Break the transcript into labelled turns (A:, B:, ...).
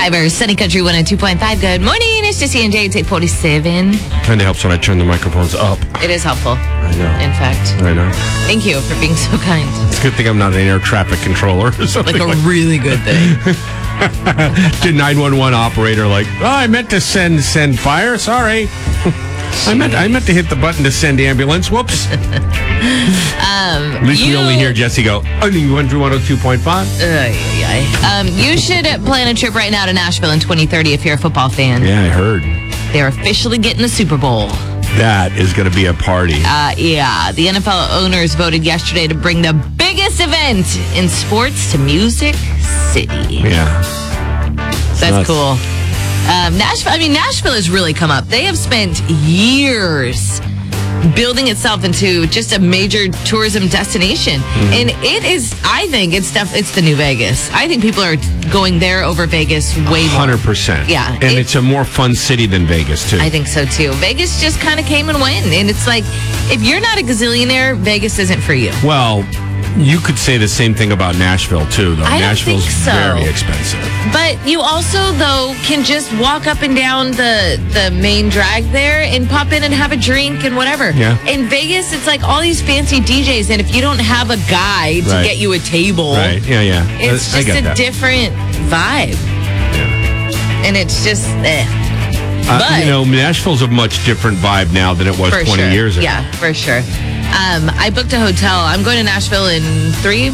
A: Survivor, Sunny Country 102.5. Good morning. It's just J. It's 8:47.
B: Kind of helps when I turn the microphones up.
A: It is helpful.
B: I know.
A: In fact.
B: I know.
A: Thank you for being so kind.
B: It's a good thing I'm not an air traffic controller or something.
A: Like a really good thing.
B: Did 911 operator I meant to send fire. Sorry. I meant to hit the button to send ambulance. Whoops. At least we only hear Jesse go, 102.5.
A: You should plan a trip right now to Nashville in 2030 if you're a football fan.
B: Yeah, I heard.
A: They're officially getting the Super Bowl.
B: That is going to be a party.
A: Yeah. The NFL owners voted yesterday to bring the biggest event in sports to Music City.
B: Yeah.
A: That's cool. Nashville has really come up. They have spent years building itself into just a major tourism destination. Mm-hmm. And it is, I think, it's the new Vegas. I think people are going there over Vegas way more.
B: 100%.
A: Yeah.
B: And it's a more fun city than Vegas, too.
A: I think so, too. Vegas just kind of came and went. And it's like, if you're not a gazillionaire, Vegas isn't for you.
B: Well, you could say the same thing about Nashville, too, though.
A: I don't
B: Nashville's
A: think so.
B: Very expensive.
A: But you also, though, can just walk up and down the main drag there and pop in and have a drink and whatever.
B: Yeah.
A: In Vegas, it's like all these fancy DJs, and if you don't have a guy to get you a table,
B: yeah.
A: It's just a different vibe.
B: Yeah.
A: And it's just,
B: but, Nashville's a much different vibe now than it was 20 years ago.
A: Yeah, for sure. I booked a hotel. I'm going to Nashville in